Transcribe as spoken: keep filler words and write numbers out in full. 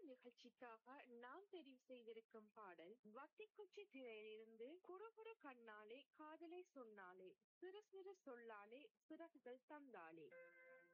நிகழ்ச்சிக்காக நாம் தெரிவு செய்திருக்கும் பாடல் வத்திக்குச்சி திரையிலிருந்து குறு குறு கண்ணாலே காதலை சொன்னாலே சிறு சிறு சொல்லாலே சிறகுகள் தந்தாலே.